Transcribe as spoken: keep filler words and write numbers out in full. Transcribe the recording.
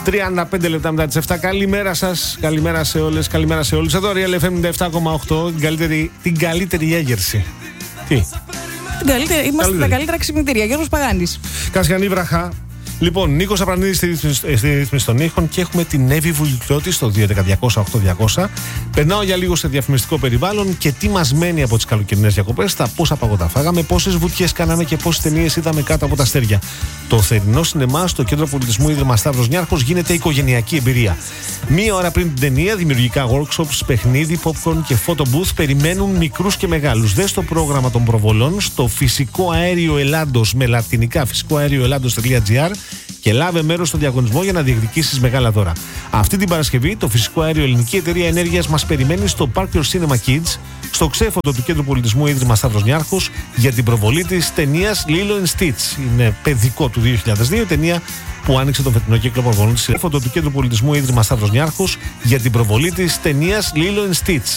τριάντα πέντε λεπτά μετά τις εφτά. Καλημέρα σας, καλημέρα σε όλες, καλημέρα σε όλους. Εδώ Real εφ εμ ενενήντα επτά κόμμα οκτώ, την καλύτερη, την καλύτερη έγερση. Τι? Την καλύτερη, είμαστε τα καλύτερα ξυπνητήρια. Γιώργος Παγάνης. Κασιανή βραχά. Λοιπόν, Νίκος Απρανίδης στη ρύθμιση των ήχων και έχουμε την Εύη Βουλικλώτη στο δύο έντεκα διακόσια οκτώ διακόσια. Περνάω για λίγο σε διαφημιστικό περιβάλλον και τι μας μένει από τις καλοκαιρινές διακοπές, τα πόσα παγωτά φάγαμε, πόσες βουτιές κάναμε και πόσες ταινίες είδαμε κάτω από τα αστέρια. Το θερινό σινεμά στο Κέντρο Πολιτισμού Ίδρυμα Σταύρος Νιάρχος γίνεται οικογενειακή εμπειρία. Μία ώρα πριν την ταινία, δημιουργικά workshops, παιχνίδι, popcorn και photo booth περιμένουν μικρούς και μεγάλους. Δες το πρόγραμμα των προβολών στο Φυσικό Αέριο Ελλάδος με λατινικά φυσικό αέριο ελλάδος.gr και λάβε μέρος στο διαγωνισμό για να διεκδικήσεις μεγάλα δώρα. Αυτή την Παρασκευή, το Φυσικό Αέριο Ελληνική Εταιρεία Ενέργειας μας περιμένει στο Park Your Cinema Kids, στο ξέφωτο του Κέντρου Πολιτισμού Ίδρυμα Σταύρος Νιάρχος, για την προβολή της ταινίας Lilo and Stitch. Είναι παιδικό του δύο χιλιάδες δύο, ταινία που άνοιξε τον φετινό κύκλο προβολών της. Ξέφωτο του Κέντρου Πολιτισμού Ίδρυμα Σταύρος Νιάρχος, για την προβολή της ταινίας Lilo and Stitch.